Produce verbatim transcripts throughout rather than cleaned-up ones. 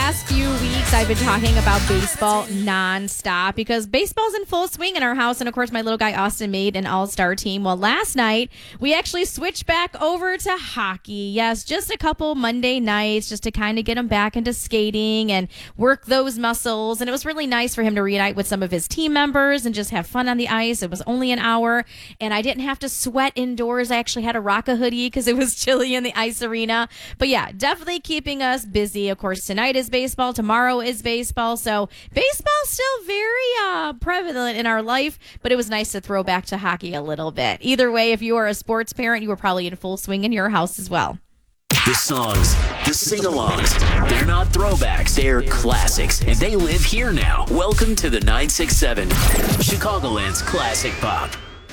last few weeks, I've been talking about baseball nonstop because baseball's in full swing in our house. And of course, my little guy Austin made an all-star team. Well, last night, we actually switched back over to hockey. Yes, just a couple Monday nights just to kind of get him back into skating and work those muscles. And it was really nice for him to reunite with some of his team members and just have fun on the ice. It was only an hour, and I didn't have to sweat indoors. I actually had to rock a hoodie because it was chilly in the ice arena. But yeah, definitely keeping us busy. Of course, tonight is baseball. Tomorrow is baseball. So baseball's still very uh, prevalent in our life, but it was nice to throw back to hockey a little bit. Either way, if you are a sports parent, you were probably in full swing in your house as well. The songs, the sing-alongs, they're not throwbacks, they're classics, and they live here now. Welcome to the nine six seven, Chicagoland's Classic Pop.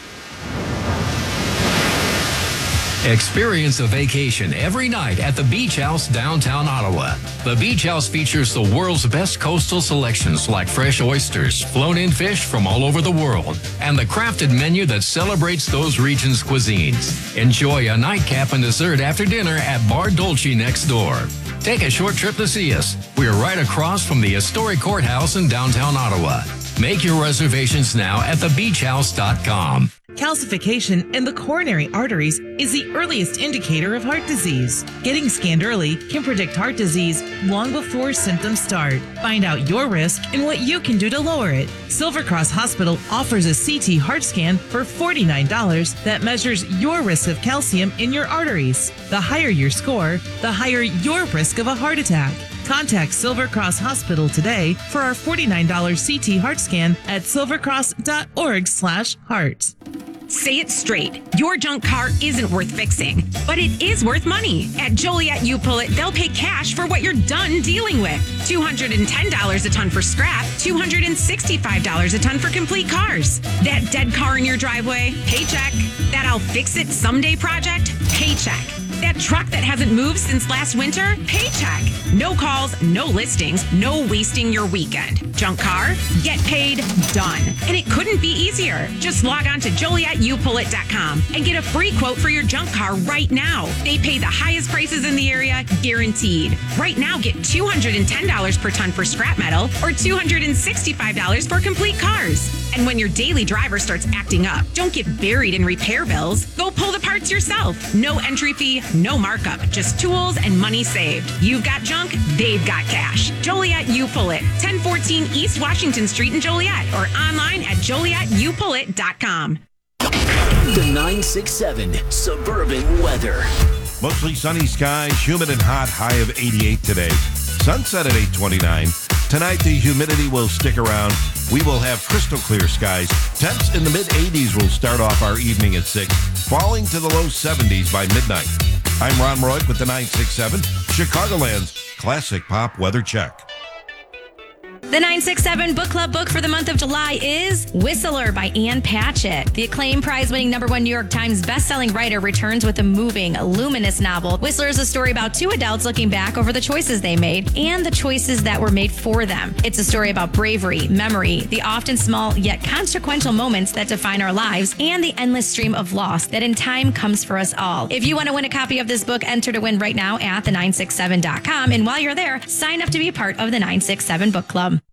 Experience a vacation every night at the Beach House downtown Ottawa. The Beach House features the world's best coastal selections like fresh oysters, flown-in fish from all over the world, and the crafted menu that celebrates those regions' cuisines. Enjoy a nightcap and dessert after dinner at Bar Dolce next door. Take a short trip to see us. We're right across from the historic courthouse in downtown Ottawa. Make your reservations now at the beach house dot com. Calcification in the coronary arteries is the earliest indicator of heart disease. Getting scanned early can predict heart disease long before symptoms start. Find out your risk and what you can do to lower it. Silver Cross Hospital offers a C T heart scan for forty-nine dollars that measures your risk of calcium in your arteries. The higher your score, the higher your risk of a heart attack. Contact Silver Cross Hospital today for our forty-nine dollars C T heart scan at silvercross.org slash heart. Say it straight. Your junk car isn't worth fixing, but it is worth money. At Joliet U-Pull-It, they'll pay cash for what you're done dealing with. two hundred ten dollars a ton for scrap, two hundred sixty-five dollars a ton for complete cars. That dead car in your driveway, paycheck. That I'll fix it someday project, paycheck. That truck that hasn't moved since last winter, paycheck. No calls, no listings, no wasting your weekend. Junk car, get paid, done. And it couldn't be easier. Just log on to Joliet U Pull It dot com and get a free quote for your junk car right now. They pay the highest prices in the area, guaranteed. Right now, get two hundred ten dollars per ton for scrap metal or two hundred sixty-five dollars for complete cars. And when your daily driver starts acting up, don't get buried in repair bills. Go pull the parts yourself. No entry fee, no markup, just tools and money saved. You've got junk, they've got cash. Joliet U Pull It, ten fourteen East Washington Street in Joliet, or online at Joliet U Pull It dot com. The nine six seven Suburban Weather. Mostly sunny skies, humid and hot, high of eighty-eight today. Sunset at eight twenty-nine. Tonight, the humidity will stick around. We will have crystal clear skies. Temps in the mid-eighties will start off our evening at six, falling to the low seventies by midnight. I'm Ron Roy with the nine six seven, Chicagoland's Classic Pop Weather Check. The nine six seven Book Club book for the month of July is Whistler by Ann Patchett. The acclaimed prize-winning number one New York Times bestselling writer returns with a moving, luminous novel. Whistler is a story about two adults looking back over the choices they made and the choices that were made for them. It's a story about bravery, memory, the often small yet consequential moments that define our lives, and the endless stream of loss that in time comes for us all. If you want to win a copy of this book, enter to win right now at the nine six seven dot com. And while you're there, sign up to be a part of the nine six seven Book Club.